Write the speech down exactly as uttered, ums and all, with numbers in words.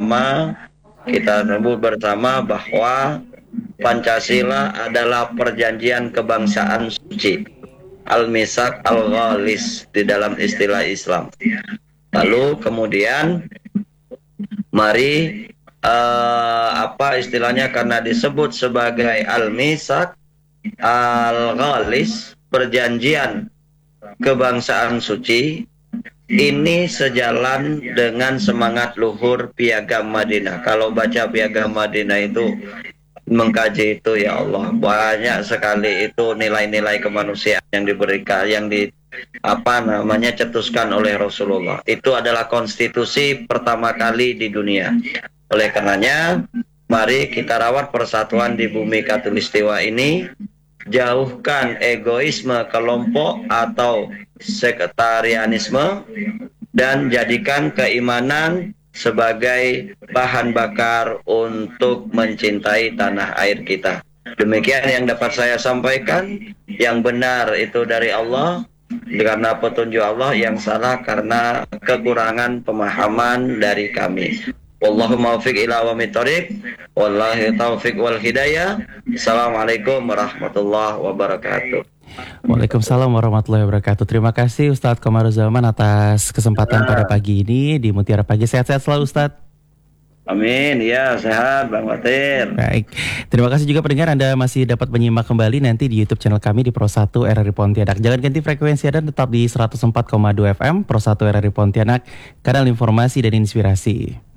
bersama, kita sebut bersama bahwa Pancasila adalah perjanjian kebangsaan suci, al-misak al-ghalis di dalam istilah Islam. Lalu kemudian mari uh, apa istilahnya, karena disebut sebagai al-misak al-ghalis, perjanjian kebangsaan suci, ini sejalan dengan semangat luhur Piagam Madinah. Kalau baca Piagam Madinah itu, mengkaji itu, ya Allah, banyak sekali itu nilai-nilai kemanusiaan yang diberikan, yang di apa namanya cetuskan oleh Rasulullah. Itu adalah konstitusi pertama kali di dunia. Oleh karenanya, mari kita rawat persatuan di bumi Katulistiwa ini, jauhkan egoisme kelompok atau sektarianisme, dan jadikan keimanan sebagai bahan bakar untuk mencintai tanah air kita. Demikian yang dapat saya sampaikan. Yang benar itu dari Allah, karena petunjuk Allah, yang salah karena kekurangan pemahaman dari kami. Wallahumma muwaffiq ila aqwamit thoriq, wallahi taufiq wal hidayah. Assalamualaikum warahmatullahi wabarakatuh. Waalaikumsalam warahmatullahi wabarakatuh. Terima kasih Ustadz Komaruzzaman atas kesempatan pada pagi ini di Mutiara Pagi. Sehat-sehat selalu Ustadz. Amin, ya sehat Bang Fatir. Baik, terima kasih juga pendengar, Anda masih dapat menyimak kembali nanti di YouTube channel kami di Pro satu R R I Pontianak. Jangan ganti frekuensi Anda, tetap di seratus empat koma dua F M Pro satu R R I Pontianak, kanal informasi dan inspirasi.